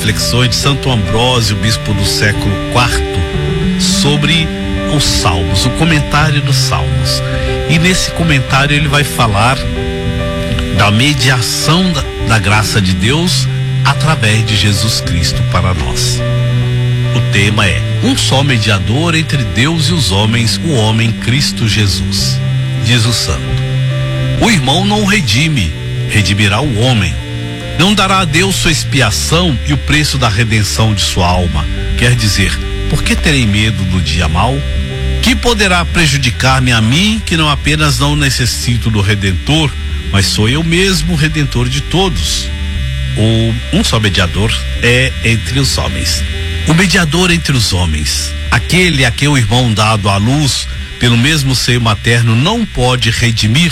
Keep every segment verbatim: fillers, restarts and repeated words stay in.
reflexões de Santo Ambrósio, bispo do século quarto, sobre os Salmos, o comentário dos Salmos. E nesse comentário ele vai falar da mediação da, da graça de Deus através de Jesus Cristo para nós. O tema é: um só mediador entre Deus e os homens, o homem Cristo Jesus. Diz o santo: o irmão não redime, redimirá o homem. Não dará a Deus sua expiação e o preço da redenção de sua alma. Quer dizer, por que terei medo do dia mau? Que poderá prejudicar-me a mim, que não apenas não necessito do Redentor, mas sou eu mesmo o Redentor de todos? O um só mediador é entre os homens. O mediador entre os homens, aquele a quem o irmão dado à luz pelo mesmo seio materno não pode redimir,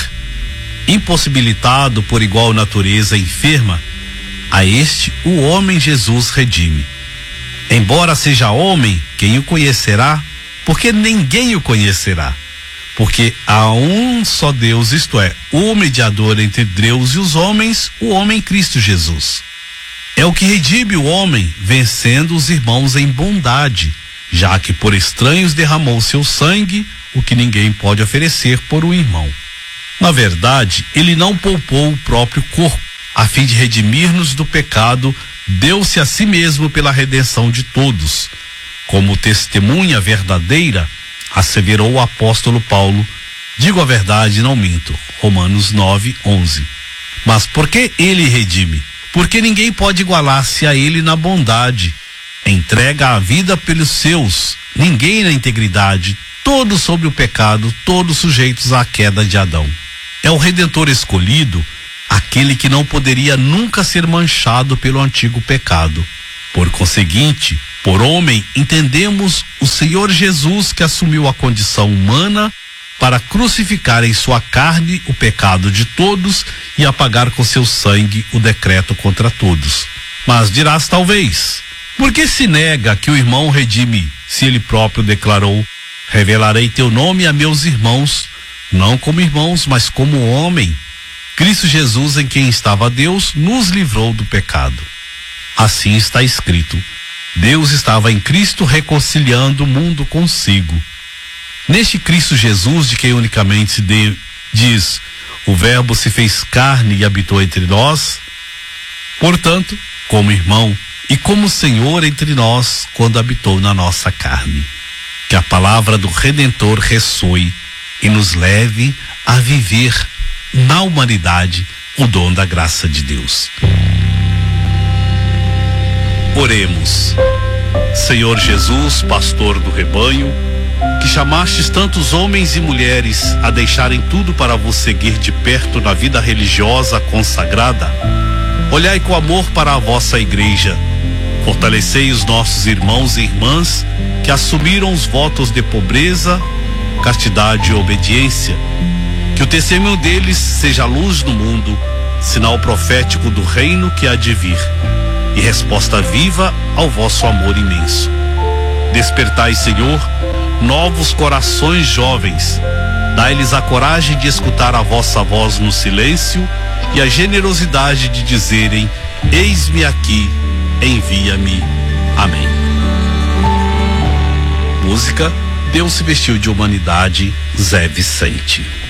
impossibilitado por igual natureza enferma, a este o homem Jesus redime. Embora seja homem, quem o conhecerá? Porque ninguém o conhecerá. Porque há um só Deus, isto é, o mediador entre Deus e os homens, o homem Cristo Jesus. É o que redime o homem, vencendo os irmãos em bondade, já que por estranhos derramou seu sangue, o que ninguém pode oferecer por um irmão. Na verdade, ele não poupou o próprio corpo, a fim de redimir-nos do pecado, deu-se a si mesmo pela redenção de todos. Como testemunha verdadeira, asseverou o apóstolo Paulo: digo a verdade, não minto. Romanos nove, onze. Mas por que ele redime? Porque ninguém pode igualar-se a ele na bondade. Entrega a vida pelos seus, ninguém na integridade, todos sob o pecado, todos sujeitos à queda de Adão. É o Redentor escolhido, aquele que não poderia nunca ser manchado pelo antigo pecado. Por conseguinte, por homem, entendemos o Senhor Jesus, que assumiu a condição humana para crucificar em sua carne o pecado de todos e apagar com seu sangue o decreto contra todos. Mas dirás talvez: por que se nega que o irmão redime, se ele próprio declarou: revelarei teu nome a meus irmãos, não como irmãos, mas como homem? Cristo Jesus, em quem estava Deus, nos livrou do pecado. Assim está escrito: Deus estava em Cristo reconciliando o mundo consigo. Neste Cristo Jesus, de quem unicamente se de, diz: o Verbo se fez carne e habitou entre nós, portanto, como irmão e como Senhor entre nós, quando habitou na nossa carne. Que a palavra do Redentor ressoe e nos leve a viver na humanidade o dom da graça de Deus. Oremos. Senhor Jesus, pastor do rebanho, que chamastes tantos homens e mulheres a deixarem tudo para vos seguir de perto na vida religiosa consagrada, olhai com amor para a vossa igreja. Fortalecei os nossos irmãos e irmãs que assumiram os votos de pobreza, castidade e obediência. Que o testemunho deles seja a luz no mundo, sinal profético do reino que há de vir, e resposta viva ao vosso amor imenso. Despertai, Senhor, novos corações jovens. Dai-lhes a coragem de escutar a vossa voz no silêncio e a generosidade de dizerem: eis-me aqui, envia-me. Amém. Música: Deus se vestiu de humanidade, Zé Vicente.